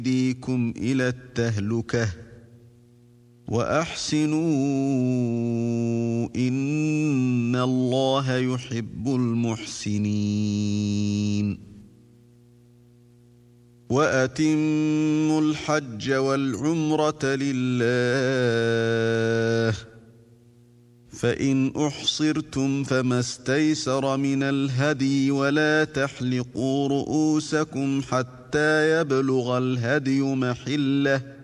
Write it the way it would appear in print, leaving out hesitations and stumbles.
أيديكم إلى التهلكة وأحسنوا إن الله يحب المحسنين وأتموا الحج والعمرة لله فإن أحصرتم فما استيسر من الهدي ولا تحلقوا رؤوسكم حتى يبلغ الهدي محله